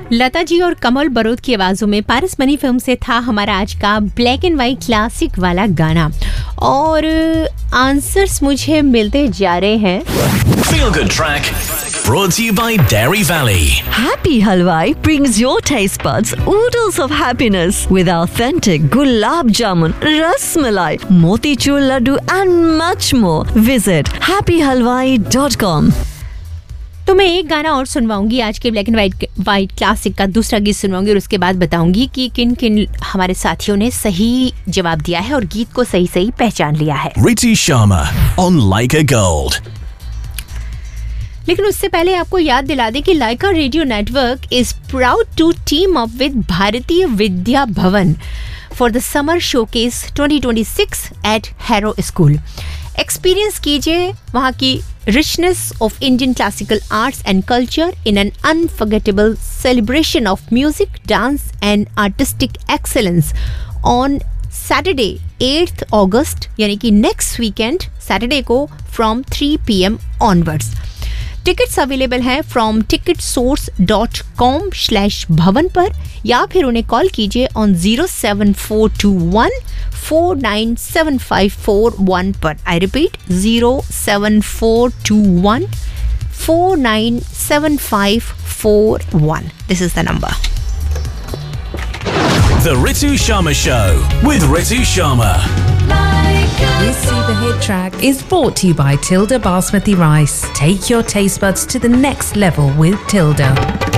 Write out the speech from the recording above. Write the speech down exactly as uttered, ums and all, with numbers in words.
लता जी और कमल बरोद की आवाजों में पारस मनी फिल्म से था हमारा आज का ब्लैक एंड व्हाइट क्लासिक वाला गाना। और आंसर्स मुझे मिलते जा रहे हैं। Feel Good Track brought to you by Dairy Valley. Happy Halwai brings your taste buds oodles of happiness with authentic gulab jamun, ras malai, motichur laddu and much more. Visit happy halwai dot com. तो मैं एक गाना और सुनवाऊंगी आज के black and white white classic का, दूसरा गीत सुनवाऊंगी और उसके बाद बताऊंगी कि किन किन हमारे साथियों ने सही जवाब दिया है और गीत को सही सही पहचान लिया है। Ritu Sharma on Leica Gold. लेकिन उससे पहले आपको याद दिला दें कि लाइका radio network is proud to team up with Bharatiya Vidya Bhavan for the summer showcase twenty twenty six eight harrow school. Experience कीजिए वहाँ की richness of Indian classical arts and culture in an unforgettable celebration of music, dance and artistic excellence on Saturday eighth August यानी कि next weekend Saturday को from three p m onwards। Tickets available हैं from ticket source dot com slash भवन पर या फिर उन्हें call कीजिए on zero seven four to one four nine seven five four one पर। I repeat zero seven four to one four nine seven five four one. This is the number. The Ritu Sharma Show with Ritu Sharma. This super hit track is brought to you by Tilda Basmati Rice. Take your taste buds to the next level with Tilda.